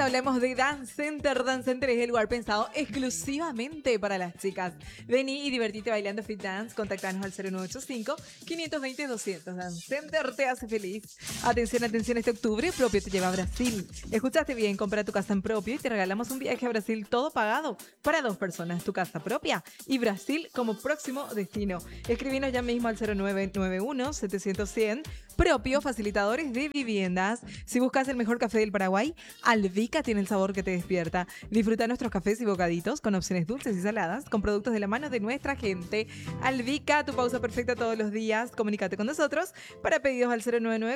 hablemos de Dance Center. Dance Center es el lugar pensado exclusivamente para las chicas. Vení y divertite bailando Fit Dance. Contactanos al 0985-520-200. Dance Center te hace feliz. Atención, atención, este octubre Propio te lleva a Brasil. Escuchaste bien, compra tu casa en Propio y te regalamos un viaje a Brasil todo pagado para 2 personas. Tu casa propia y Brasil como próximo destino. Escribinos ya mismo al 0991-700-100. Propio, facilitadores de viviendas. Si buscas el mejor café del Paraguay, Alvica tiene el sabor que te despierta. Disfruta nuestros cafés y bocaditos con opciones dulces y saladas, con productos de la mano de nuestra gente. Alvica, tu pausa perfecta todos los días. Comunícate con nosotros para pedidos al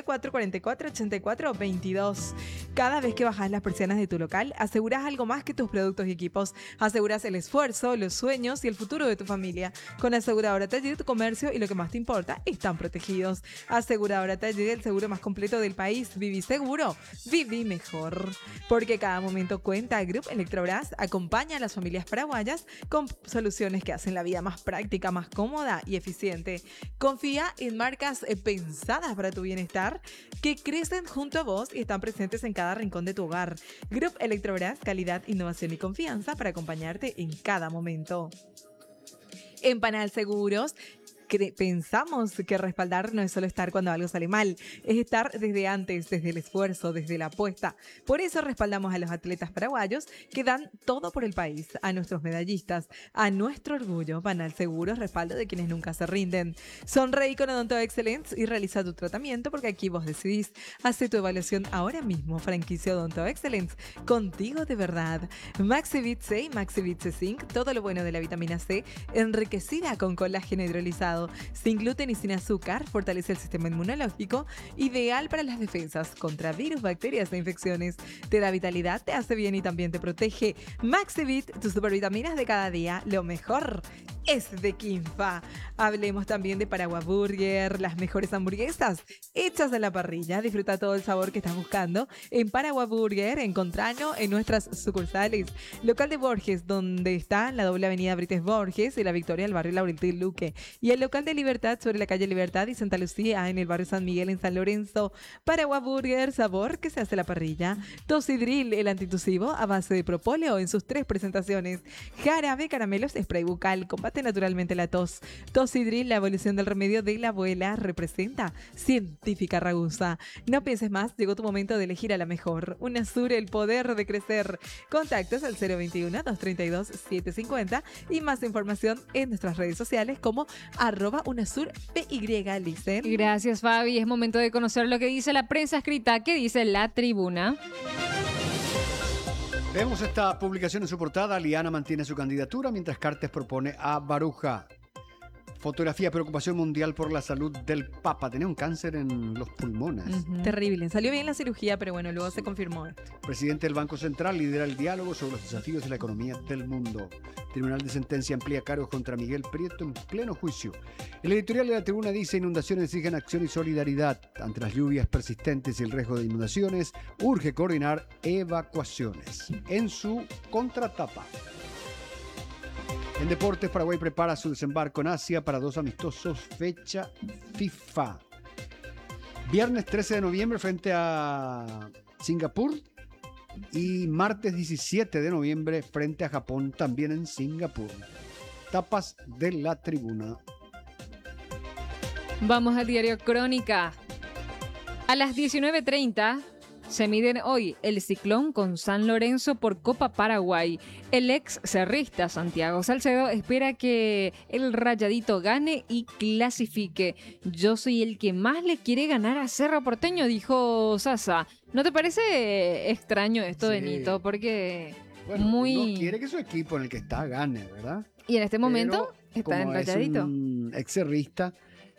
0994-44-84-22. Cada vez que bajas las persianas de tu local, aseguras algo más que tus productos y equipos. Aseguras el esfuerzo, los sueños y el futuro de tu familia. Con Aseguradora Taller, tu comercio y lo que más te importa están protegidos. Aseguradora Taller, el seguro más completo del país. Viví seguro, viví mejor. Porque cada momento cuenta. Grupo Electrobras acompaña a las familias paraguayas con soluciones que hacen la vida más práctica, más cómoda y eficiente. Confía en marcas pensadas para tu bienestar que crecen junto a vos y están presentes en cada rincón de tu hogar. Grupo Electrobras, calidad, innovación y confianza para acompañarte en cada momento. En Panal Seguros, pensamos que respaldar no es solo estar cuando algo sale mal, es estar desde antes, desde el esfuerzo, desde la apuesta. Por eso respaldamos a los atletas paraguayos que dan todo por el país, a nuestros medallistas, a nuestro orgullo. Panal Seguros, respaldo de quienes nunca se rinden. Sonreí con Odonto Excellence y realiza tu tratamiento porque aquí vos decidís. Hace tu evaluación ahora mismo. Franquicia Odonto Excellence, contigo de verdad. Maxivit C y Maxivit C Zinc, todo lo bueno de la vitamina C, enriquecida con colágeno hidrolizado. Sin gluten y sin azúcar, fortalece el sistema inmunológico, ideal para las defensas contra virus, bacterias e infecciones. Te da vitalidad, te hace bien y también te protege. Maxivit, tus supervitaminas de cada día, lo mejor es de Kinfa. Hablemos también de Paragua Burger, las mejores hamburguesas hechas a la parrilla. Disfruta todo el sabor que estás buscando en Paragua Burger. Encontralo en nuestras sucursales. Local de Borges, donde está la doble avenida Brites Borges y la Victoria del barrio Laurentiis Luque. Y el local de Libertad sobre la calle Libertad y Santa Lucía en el barrio San Miguel en San Lorenzo. Paragua Burger, sabor que se hace a la parrilla. Tosidril, el antitusivo a base de propóleo en sus 3 presentaciones. Jarabe Caramelos Spray Bucal, combate naturalmente la tos. Tosidril, la evolución del remedio de la abuela, representa científica ragusa. No pienses más, llegó tu momento de elegir a la mejor. UNASUR, el poder de crecer. Contactos al 021-232-750 y más información en nuestras redes sociales como @UNASURPY, Licen. Gracias, Fabi. Es momento de conocer lo que dice la prensa escrita, que dice La Tribuna. Vemos esta publicación en su portada. Liana mantiene su candidatura mientras Cartes propone a Baruja. Fotografía, preocupación mundial por la salud del Papa. Tenía un cáncer en los pulmones. Terrible. Salió bien la cirugía, pero bueno, luego se confirmó esto. Presidente del Banco Central lidera el diálogo sobre los desafíos de la economía del mundo. Tribunal de Sentencia amplía cargos contra Miguel Prieto en pleno juicio. El editorial de La Tribuna dice: inundaciones exigen acción y solidaridad. Ante las lluvias persistentes y el riesgo de inundaciones, urge coordinar evacuaciones. En su contratapa. En deportes, Paraguay prepara su desembarco en Asia para 2 amistosos fecha FIFA. Viernes 13 de noviembre frente a Singapur y martes 17 de noviembre frente a Japón, también en Singapur. Tapas de La Tribuna. Vamos al diario Crónica. A las 19:30 se miden hoy el Ciclón con San Lorenzo por Copa Paraguay. El ex cerrista Santiago Salcedo espera que el Rayadito gane y clasifique. Yo soy el que más le quiere ganar a Cerro Porteño, dijo Sasa. ¿No te parece extraño esto, Sí. Benito? Porque Bueno, muy... no quiere que su equipo en el que está gane, ¿verdad? Y en este momento Pero está en como es Rayadito. un excerrista,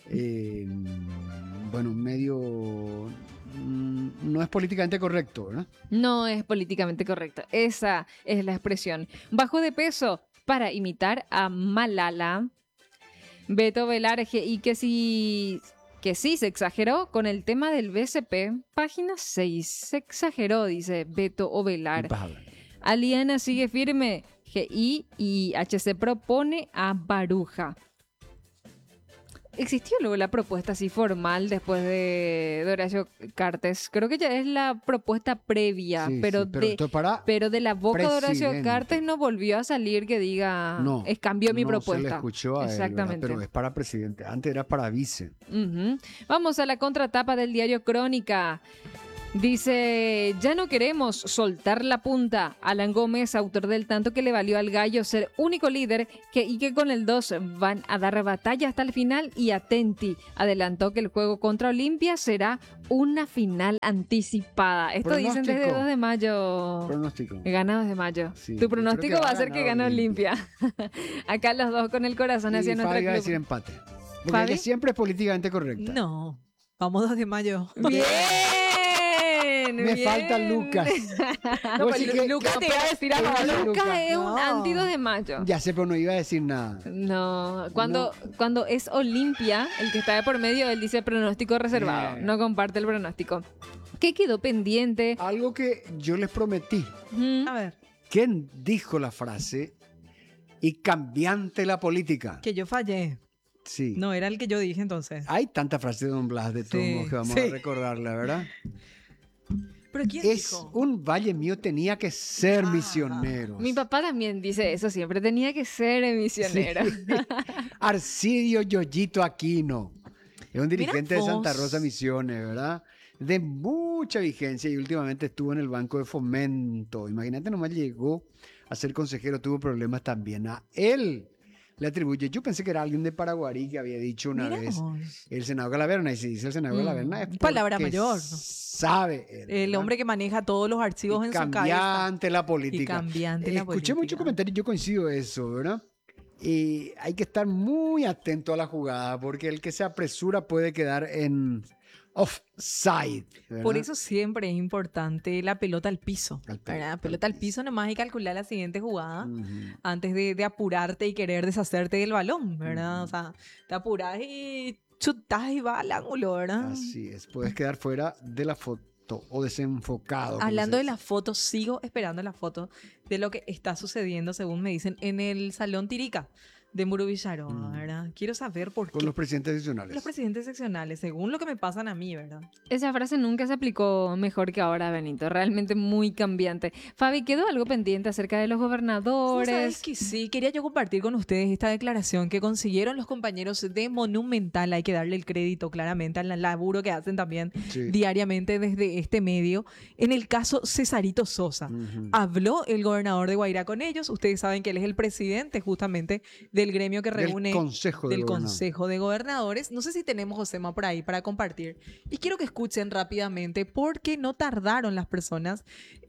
bueno, medio... no es políticamente correcto, ¿verdad? No es políticamente correcto. Esa es la expresión. Bajó de peso para imitar a Malala. Beto Velarge, y que sí se exageró con el tema del BCP. Página 6. Se exageró, dice Beto Ovelar. Aliana sigue firme. GI y HC propone a Baruja. existió luego la propuesta así formal después de Horacio Cartes. Creo que ya es la propuesta previa, Sí, pero, sí, pero esto es para pero de la boca de Horacio presidente. Cartes no volvió a salir que diga, No, cambió mi no propuesta. se le escuchó a él, ¿verdad? Exactamente. Pero es para presidente. Antes era para vice. Ujú. Vamos a la contratapa del diario Crónica. Dice, ya no queremos soltar la punta. Alan Gómez, autor del tanto que le valió al Gallo ser único líder y que con el 2 van a dar batalla hasta el final, y atenti, adelantó que el juego contra Olimpia será una final anticipada. Esto dicen desde Pronóstico. 2 de mayo. Pronóstico. Gana 2 de mayo. Sí, Tu yo pronóstico creo que va va a a ser que ganar gane Olimpia. Acá los dos con el corazón Y hacia nuestro Fabi va a decir club. empate. Porque ¿Fabi? ella siempre es políticamente correcta. No. Vamos 2 de mayo. Bien. Me bien. falta Lucas. No, Vos pues, sí que- Lucas te iba a decir Lucas, ahora. Lucas es un No. anti 2 de mayo. Ya sé, pero no iba a decir nada. No, cuando es Olimpia, el que está de por medio, él dice pronóstico reservado. Bien. No comparte el pronóstico. ¿Qué quedó pendiente? Algo que yo les prometí. Ujú. A ver, ¿Quién dijo la frase? Y cambiante la política. que yo fallé. Sí. No, era el que yo dije entonces. Hay tanta frase de Don Blas de todos Sí, modos que vamos sí. a recordarla, ¿verdad? ¿Pero quién Es dijo? un valle mío tenía que ser Ah. misioneros. Mi papá también dice eso, siempre tenía que ser misionero. Sí. Arcidio Yoyito Aquino. Es un dirigente de vos. Santa Rosa Misiones, ¿verdad? De mucha vigencia y últimamente estuvo en el Banco de Fomento. Imagínate, nomás llegó a ser consejero, tuvo problemas también. A él le atribuye. Yo pensé que era alguien de Paraguarí que había dicho una Mira vez vos. el senador Galaverna. Y si dice el senador Galaverna es Palabra porque mayor. sabe él, El ¿verdad? hombre que maneja todos los archivos Y en su cabeza. cambiante la Y política. cambiante la Escuché política. muchos comentarios, yo coincido eso, ¿verdad? Y hay que estar muy atento a la jugada porque el que se apresura puede quedar en offside. ¿verdad? Por eso siempre es importante la pelota al piso. Al pe- ¿verdad? al Pelota al piso. piso nomás y calcular la siguiente jugada Ujú. antes de apurarte y querer deshacerte del balón, ¿verdad? Ujú. O sea, te apuras y chutás y va al ángulo, ¿verdad? Así es, puedes quedar fuera de la foto o desenfocado. como Hablando se de dice. la foto, sigo esperando la foto de lo que está sucediendo, según me dicen, en el Salón Tirica de Muro Villarón, ¿verdad? Quiero saber por Con qué. los presidentes seccionales. Los presidentes seccionales, según lo que me pasan a mí, ¿verdad? Esa frase nunca se aplicó mejor que ahora, Benito. Realmente muy cambiante. Fabi, ¿quedó algo pendiente acerca de los Vos gobernadores? sabés que sí, quería yo compartir con ustedes esta declaración que consiguieron los compañeros de Monumental. Hay que darle el crédito claramente al laburo que hacen también Sí. diariamente desde este medio. En el caso Cesarito Sosa. Ujú. Habló el gobernador de Guairá con ellos. Ustedes saben que él es el presidente justamente del gremio que reúne Del Consejo de del Gobernadores. Consejo de Gobernadores. No sé si tenemos Josema por ahí para compartir. Y quiero que escuchen rápidamente porque no tardaron las personas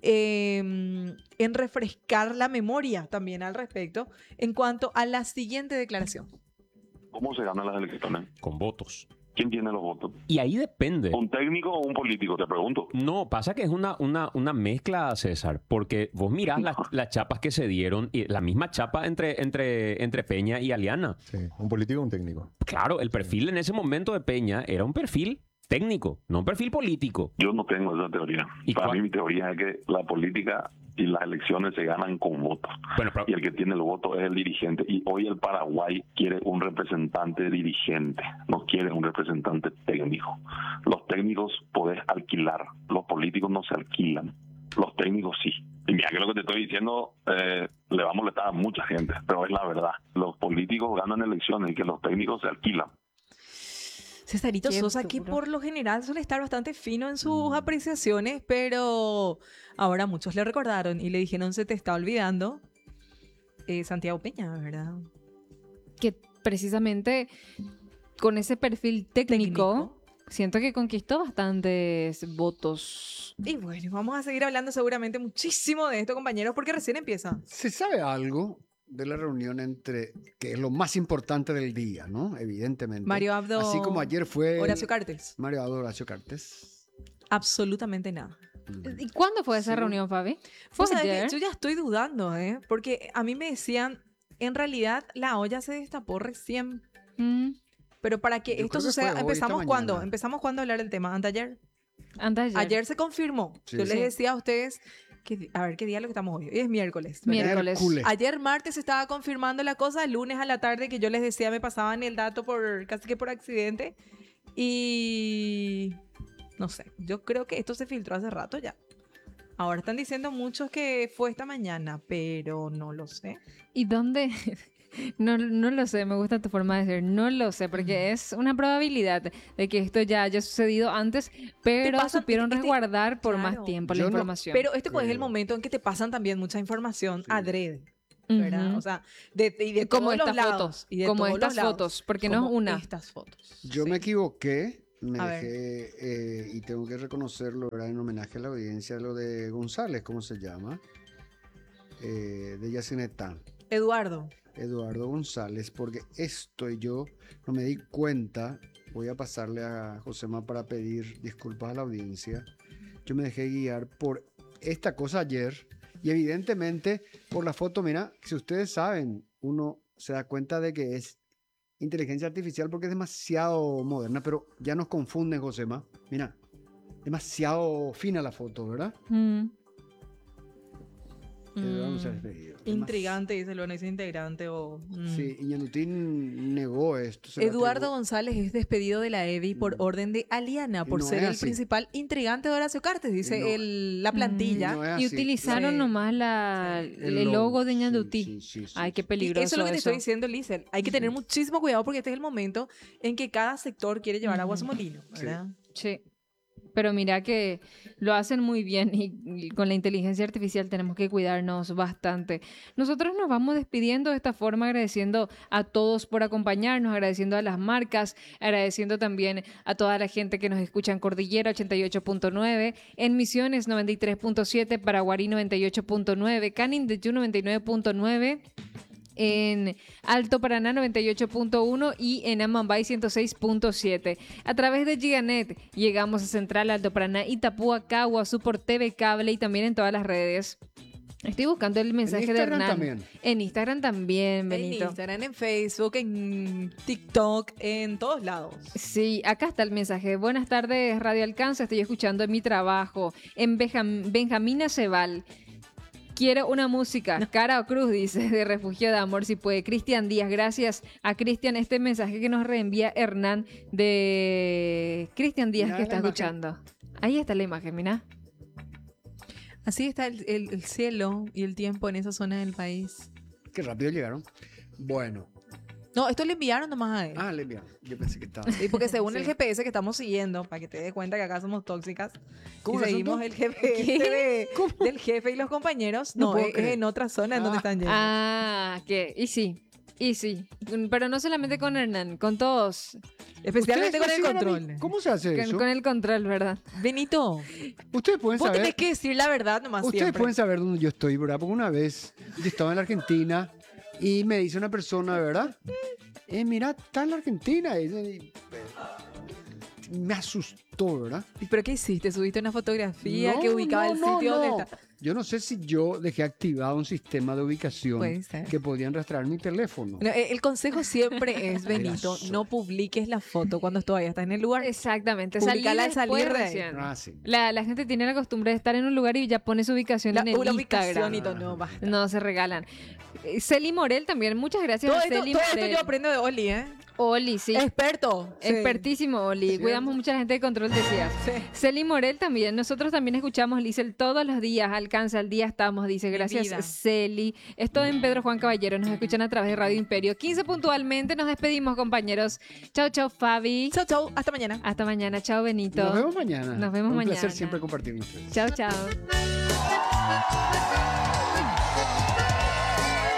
en refrescar la memoria también al respecto en cuanto a la siguiente declaración. ¿Cómo se ganan las elecciones? Con votos. ¿Quién tiene los votos? Y ahí depende. ¿Un técnico o un político? Te pregunto. No, pasa que es una mezcla, César, porque vos mirás las chapas que se dieron, y la misma chapa entre Peña y Aliana. Sí, un político o un técnico. Claro, el perfil en ese momento de Peña era un perfil técnico, no un perfil político. Yo no tengo esa teoría. ¿Y Para cuál? mí mi teoría es que la política y las elecciones se ganan con votos. Bueno, pero Y el que tiene el voto es el dirigente. Y hoy el Paraguay quiere un representante dirigente, no quiere un representante técnico. Los técnicos podés alquilar, los políticos no se alquilan. Los técnicos sí. Y mira que lo que te estoy diciendo le va a molestar a mucha gente, pero es la verdad. Los políticos ganan elecciones y que los técnicos se alquilan. Cesarito Qué Sosa, que duro. por lo general suele estar bastante fino en sus apreciaciones, pero ahora muchos le recordaron y le dijeron, se te está olvidando Santiago Peña, ¿verdad? Que precisamente con ese perfil técnico, siento que conquistó bastantes votos. Y bueno, vamos a seguir hablando seguramente muchísimo de esto, compañeros, porque recién empieza. ¿Se sabe algo de la reunión que es lo más importante del día, ¿no? Evidentemente. Mario Abdo, Así como ayer fue Horacio Cartes. Mario Abdo Horacio Cartes. Absolutamente nada. ¿Y cuándo fue esa Sí. reunión, Fabi? ¿Fue Vos sabés que ayer? yo ya estoy dudando, ¿eh? Porque a mí me decían, en realidad la olla se destapó recién. Mm, Pero para que Yo esto creo que suceda, fue hoy, esta ¿empezamos cuándo? mañana. ¿Empezamos cuándo a hablar del tema? ¿Anteayer? antes de ayer. Ayer se confirmó. Sí. Yo les Sí. decía a ustedes, A ver, ¿qué día es lo que estamos hoy? Hoy es miércoles, ¿verdad? Miércoles. Hércules. Ayer martes estaba confirmando la cosa, lunes a la tarde que yo les decía me pasaban el dato casi que por accidente y no sé, yo creo que esto se filtró hace rato ya. Ahora están diciendo muchos que fue esta mañana, pero no lo sé. ¿Y dónde? No, no lo sé, me gusta tu forma de decir, no lo sé, porque es una probabilidad de que esto ya haya sucedido antes, pero pasa- supieron resguardar por claro. más tiempo Yo la no- información. Pero este pues es el Creo. momento en que te pasan también mucha información Sí. adrede, ¿verdad? Ujú. O sea, de Como todos los estas lados, fotos, y de como todos los estas lados, fotos, porque no es como una. estas fotos. Yo sí. me equivoqué, me A ver. dejé, y tengo que reconocerlo, ¿verdad? En homenaje a la audiencia, lo de González, ¿cómo se llama? De Yacinetá, Eduardo González, porque esto yo no me di cuenta. Voy a pasarle a Josema para pedir disculpas a la audiencia. Yo me dejé guiar por esta cosa ayer y evidentemente por la foto, mira, si ustedes saben, uno se da cuenta de que es inteligencia artificial porque es demasiado moderna, pero ya nos confunden, Josema. Mira, demasiado fina la foto, ¿verdad? Mm. Vamos a despedir. Intrigante, dice Luana, dice integrante o... Sí, y Yanutín negó esto. se lo Eduardo atribu- González es despedido de la EVI por Mm. orden de Aliana Y por no ser es el así. principal intrigante de Horacio Cartes, dice no- la plantilla. No es Y así. utilizaron Sí. nomás el logo de Sí, Ñandutí. sí, sí, sí, Ay, qué sí. Y peligroso eso es lo que te eso. estoy diciendo, Lizel. Hay que tener muchísimo cuidado porque este es el momento en que cada sector quiere llevar agua a su molino, Sí. ¿verdad? Sí. Pero mira que lo hacen muy bien y con la inteligencia artificial tenemos que cuidarnos bastante. Nosotros nos vamos despidiendo de esta forma, agradeciendo a todos por acompañarnos, agradeciendo a las marcas, agradeciendo también a toda la gente que nos escucha en Cordillera 88.9, en Misiones 93.7, Paraguarí 98.9, Canindeyú 99.9. En Alto Paraná 98.1 y en Amambay 106.7. A través de Giganet llegamos a Central, Alto Paraná, Itapúa, Caguazú, por TV Cable y también en todas las redes. Estoy buscando el mensaje de Instagram Hernán. también. En Instagram también, En Benito. Instagram, en Facebook, en TikTok, en todos lados. Sí, acá está el mensaje. Buenas tardes, Radio Alcance. Estoy escuchando en mi trabajo. En Benjamina Cebal. Quiero una música, cara o cruz, dice, de Refugio de Amor, si puede. Cristian Díaz, gracias a Cristian, este mensaje que nos reenvía Hernán de Cristian Díaz Mira que la está imagen. escuchando. Ahí está la imagen, mira. Así está el cielo y el tiempo en esa zona del país. Qué rápido llegaron. Bueno. No, esto le enviaron nomás a él. Ah, le enviaron. Yo pensé que estaba. Sí, porque según Sí. el GPS que estamos siguiendo, para que te des cuenta que acá somos tóxicas, ¿Cómo y el seguimos asunto? el GPS del jefe y los compañeros, No no, puedo es creer. en otra zona en donde Ah. están yendo. Ah, que, y sí. Pero no solamente con Hernán, con todos. Especialmente con Ustedes el me siguen a mí. control. ¿Cómo se hace eso? Con el control, ¿verdad? Benito, Ustedes pueden vos saber. tenés que decir la verdad nomás Ustedes siempre. pueden saber dónde yo estoy, ¿verdad? Porque una vez yo estaba en la Argentina y me dice una persona, ¿verdad? Mira, está en la Argentina. Me asustó, ¿verdad? ¿Pero qué hiciste? ¿Subiste una fotografía No, que ubicaba no, el no, sitio donde no. está? Yo no sé si yo dejé activado un sistema de ubicación Puede ser. que podían rastrear mi teléfono. No, el consejo siempre es, Benito, no publiques la foto cuando todavía estás en el lugar. Exactamente. Publicala al después salir de ahí. recién. Ah, sí. La gente tiene la costumbre de estar en un lugar y ya pone su ubicación en el La ubicación Instagram. y todo, no, basta. No se regalan. Celi Morel también, muchas gracias Todo a esto, Celi todo esto Morel. yo aprendo de Oli, ¿eh? Oli, sí. Experto. Sí. Expertísimo, Oli. ¿Cierto? Cuidamos mucha gente de control, decías. Sí. Celi Morel también. Nosotros también escuchamos Lizel todos los días. Alcanza el día estamos, dice. Mi Gracias, vida. Celi. Esto en Pedro Juan Caballero. Nos escuchan a través de Radio Imperio. 15 puntualmente. Nos despedimos, compañeros. Chau, chau, Fabi. Chau, chau. Hasta mañana. Hasta mañana. Chao, Benito. Nos vemos mañana. Nos vemos Un mañana. placer siempre compartir con ustedes. Chao, chao.